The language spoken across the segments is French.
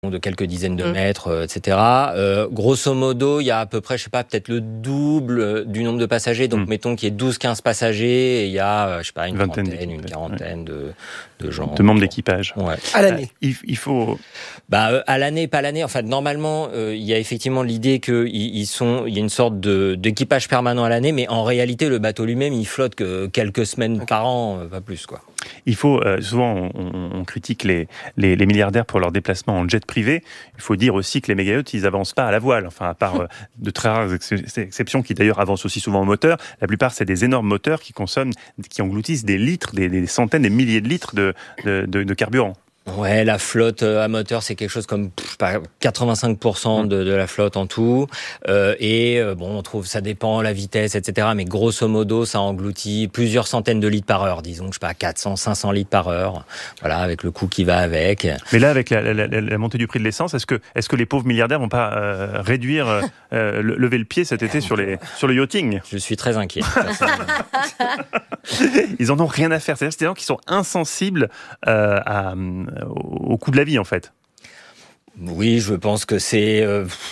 de quelques dizaines de mètres, etc. Grosso modo, il y a à peu près, je sais pas, peut-être le double du nombre de passagers. Donc, mettons qu'il y ait 12-15 passagers et il y a, je sais pas, une trentaine, une quarantaine de gens. De membres d'équipage. Ouais. À l'année. Il faut... à l'année, pas l'année. Enfin, normalement, il y a effectivement l'idée qu'il y a une sorte d'équipage permanent à l'année, mais en réalité, le bateau lui-même, il flotte que quelques semaines par an, pas plus, quoi. Il faut, souvent, on critique les milliardaires pour leurs déplacements en jet privé. Il faut dire aussi que les méga-yachts, ils avancent pas à la voile. Enfin, à part de très rares exceptions qui d'ailleurs avancent aussi souvent au moteur. La plupart, c'est des énormes moteurs qui engloutissent des litres, des centaines, des milliers de litres de carburant. Ouais, la flotte à moteur, c'est quelque chose comme 85% de la flotte en tout. On trouve, ça dépend la vitesse, etc. Mais grosso modo, ça engloutit plusieurs centaines de litres par heure, disons, je sais pas, 400, 500 litres par heure. Voilà, avec le coût qui va avec. Mais là, avec la montée du prix de l'essence, est-ce que les pauvres milliardaires vont pas lever le pied cet été sur le yachting? Je suis très inquiet. Ils en ont rien à faire. C'est-à-dire que c'est des gens qui sont insensibles au coût de la vie, en fait. Oui, je pense que c'est...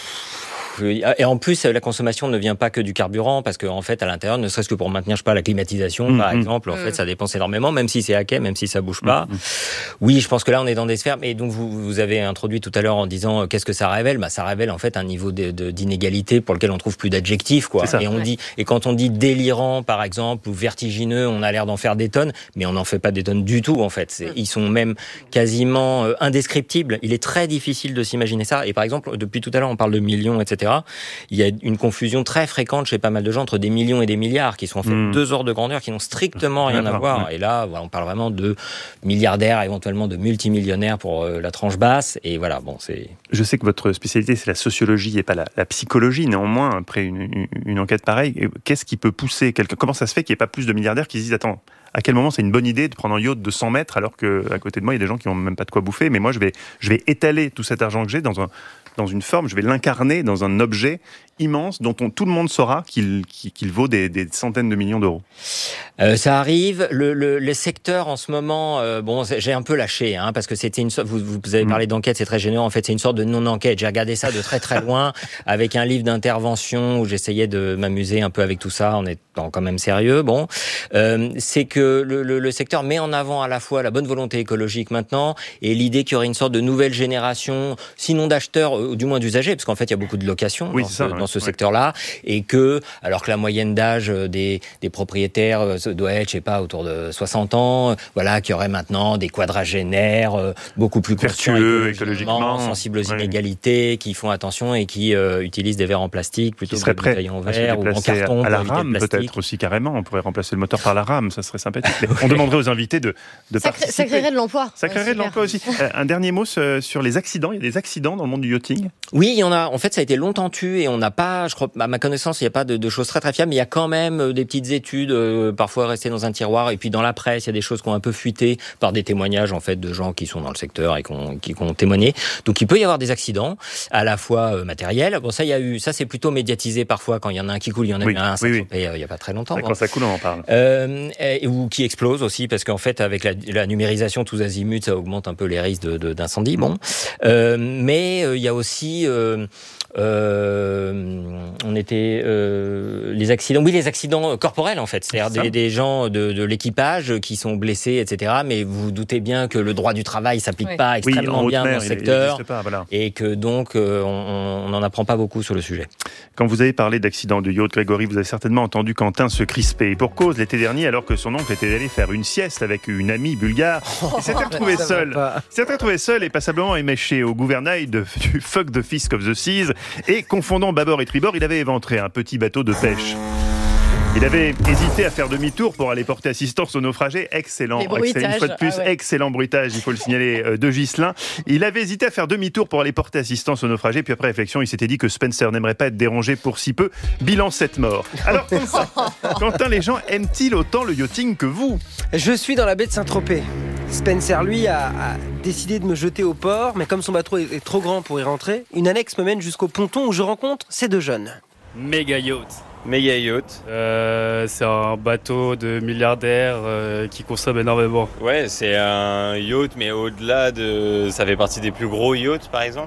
Et en plus, la consommation ne vient pas que du carburant, parce qu'en fait, à l'intérieur, ne serait-ce que pour maintenir, je sais pas, la climatisation, par exemple, en fait, ça dépense énormément, même si c'est à quai, même si ça bouge pas. Oui, je pense que là, on est dans des sphères. Mais donc, vous avez introduit tout à l'heure en disant, qu'est-ce que ça révèle? Ça révèle, en fait, un niveau d'inégalité pour lequel on trouve plus d'adjectifs, quoi. Et quand on dit délirant, par exemple, ou vertigineux, on a l'air d'en faire des tonnes, mais on n'en fait pas des tonnes du tout, en fait. Ils sont même quasiment indescriptibles. Il est très difficile de s'imaginer ça. Et par exemple, depuis tout à l'heure, on parle de millions, etc. Il y a une confusion très fréquente chez pas mal de gens entre des millions et des milliards, qui sont en fait deux ordres de grandeur qui n'ont strictement rien à voir. Ouais. Et là, voilà, on parle vraiment de milliardaires, éventuellement de multimillionnaires pour la tranche basse. Et voilà, c'est... Je sais que votre spécialité, c'est la sociologie et pas la psychologie. Néanmoins, après une enquête pareille, qu'est-ce qui peut pousser comment ça se fait qu'il n'y ait pas plus de milliardaires qui se disent, attends, à quel moment c'est une bonne idée de prendre un yacht de 100 mètres alors qu'à côté de moi, il y a des gens qui n'ont même pas de quoi bouffer, mais moi, je vais étaler tout cet argent que j'ai dans une forme, je vais l'incarner dans un objet immense dont tout le monde saura qu'il vaut des centaines de millions d'euros. Ça arrive. Les secteurs en ce moment, j'ai un peu lâché, parce que c'était vous avez parlé d'enquête, c'est très généreux. En fait, c'est une sorte de non-enquête. J'ai regardé ça de très très loin avec un livre d'intervention où j'essayais de m'amuser un peu avec tout ça en étant quand même sérieux. C'est que le secteur met en avant à la fois la bonne volonté écologique maintenant et l'idée qu'il y aurait une sorte de nouvelle génération, sinon d'acheteurs, ou du moins d'usagers, parce qu'en fait, il y a beaucoup de locations dans ce secteur-là, et alors que la moyenne d'âge des propriétaires doit être, je sais pas, autour de 60 ans, qu'il y aurait maintenant des quadragénaires beaucoup plus vertueux écologiquement, sensibles aux inégalités, qui font attention et qui utilisent des verres en plastique plutôt que des bouteilles en verre ou en carton. À la rame, peut-être aussi carrément, on pourrait remplacer le moteur par la rame, ça serait sympathique. On demanderait aux invités de participer. Ça créerait de l'emploi. Ça créerait de l'emploi aussi. Un dernier mot sur les accidents. Il y a des accidents dans le monde du yachting? Oui, il y en a. En fait, ça a été longtemps tu et on n'a pas, je crois, à ma connaissance, il n'y a pas de choses très très fiables, mais il y a quand même des petites études, parfois restées dans un tiroir, et puis dans la presse, il y a des choses qui ont un peu fuité par des témoignages en fait de gens qui sont dans le secteur et qui ont témoigné. Donc il peut y avoir des accidents, à la fois matériels. Ça c'est plutôt médiatisé parfois quand il y en a un qui coule, il y en a eu un, il y a pas très longtemps. Quand ça coule, on en parle. Ou qui explose aussi, parce qu'en fait avec la numérisation tous azimuts, ça augmente un peu les risques d'incendie. Mais il y a aussi les accidents corporels en fait, c'est-à-dire des gens de l'équipage qui sont blessés, etc. Mais vous vous doutez bien que le droit du travail s'applique pas extrêmement bien dans le secteur, et que donc on n'en apprend pas beaucoup sur le sujet. Quand vous avez parlé d'accident de yacht, Grégory, vous avez certainement entendu Quentin se crisper. Et pour cause, l'été dernier, alors que son oncle était allé faire une sieste avec une amie bulgare, il s'était retrouvé seul et passablement éméché au gouvernail du Fuck the Fisk of the Seas, et confondant bâbord et tribord, il avait éventré un petit bateau de pêche. Il avait hésité à faire demi-tour pour aller porter assistance aux naufragés. Excellent, une fois de plus, excellent bruitage, il faut le signaler, de Ghislain. Il avait hésité à faire demi-tour pour aller porter assistance aux naufragés, puis après réflexion, il s'était dit que Spencer n'aimerait pas être dérangé pour si peu. Bilan 7 morts. Alors, Quentin, les gens aiment-ils autant le yachting que vous? Je suis dans la baie de Saint-Tropez. Spencer, lui, a décidé de me jeter au port, mais comme son bateau est trop grand pour y rentrer, une annexe me mène jusqu'au ponton où je rencontre ces deux jeunes. Méga yacht. Méga yacht. C'est un bateau de milliardaires qui consomme énormément. Ouais, c'est un yacht, mais au-delà ça fait partie des plus gros yachts, par exemple.